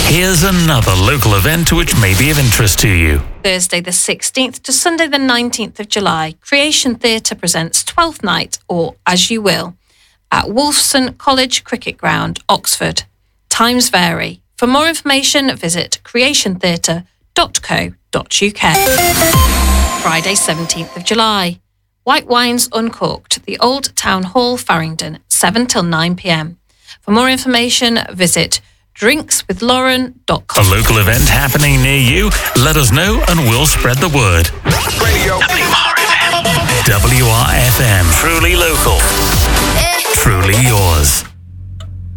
Here's another local event which may be of interest to you. Thursday the 16th to Sunday the 19th of July, Creation Theatre presents Twelfth Night, or As You Will, at Wolfson College Cricket Ground, Oxford. Times vary. For more information, visit creationtheatre.co.uk. Friday 17th of July, White Wines Uncorked, the Old Town Hall, Farringdon, 7 till 9 p.m. For more information, visit drinkswithlauren.com. A local event happening near you? Let us know and we'll spread the word. Radio. WRFM. Truly local. Truly yours.